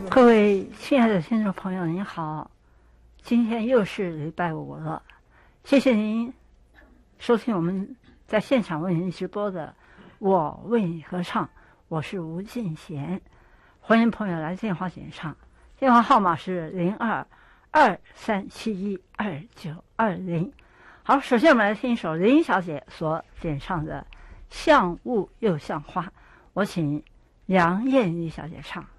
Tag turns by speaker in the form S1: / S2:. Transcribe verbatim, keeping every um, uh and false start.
S1: 各位亲爱的听众朋友，您好，今天又是礼拜五了，谢谢您收听我们在现场为您直播的《我为你合唱》，我是吴敬贤，欢迎朋友来电话点唱，电话号码是零二二三七一二九二零。好，首先我们来听一首林小姐所点唱的《像雾又像花》，我请梁燕妮小姐唱。